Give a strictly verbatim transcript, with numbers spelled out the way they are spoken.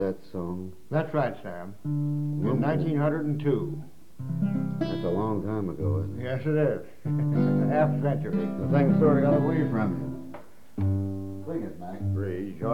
That song. That's right, Sam. In nineteen oh two. That's a long time ago, isn't it? Yes, it is. A half century. The thing sort of got away from you. Sing it, Mac. Rejoice.